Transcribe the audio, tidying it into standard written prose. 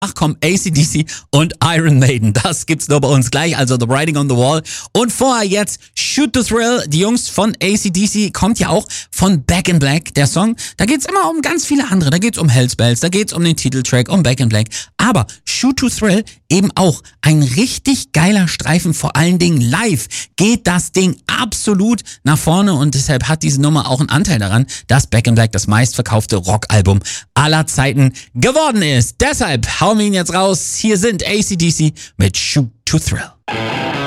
Ach komm, AC/DC und Iron Maiden, das gibt's nur bei uns gleich, also The Writing on the Wall. Und vorher jetzt Shoot to Thrill, die Jungs von AC/DC, kommt ja auch von Back in Black, der Song. Da geht's immer um ganz viele andere, da geht's um Hell's Bells, da geht's um den Titeltrack, um Back in Black. Aber Shoot to Thrill eben auch ein richtig geiler Streifen, vor allen Dingen live geht das Ding absolut nach vorne und deshalb hat diese Nummer auch einen Anteil daran, dass Back in Black das meistverkaufte Rockalbum aller Zeiten geworden ist. Deshalb hauen wir ihn jetzt raus. Hier sind AC/DC mit Shoot to Thrill.